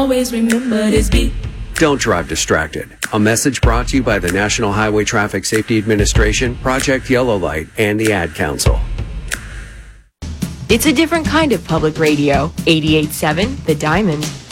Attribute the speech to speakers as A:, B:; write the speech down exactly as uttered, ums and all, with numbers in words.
A: always remember this beat.
B: Don't drive distracted. A message brought to you by the National Highway Traffic Safety Administration, Project Yellow Light, and the Ad Council.
C: It's a different kind of public radio. eighty-eight point seven The Diamond.